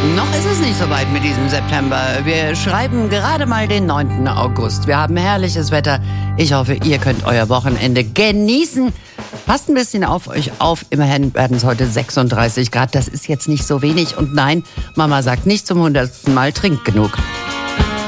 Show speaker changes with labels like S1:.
S1: Noch ist es nicht so weit mit diesem September. Wir schreiben gerade mal den 9. August. Wir haben herrliches Wetter. Ich hoffe, ihr könnt euer Wochenende genießen. Passt ein bisschen auf euch auf. Immerhin werden es heute 36 Grad. Das ist jetzt nicht so wenig. Und nein, Mama sagt nicht zum 100. Mal, trinkt genug.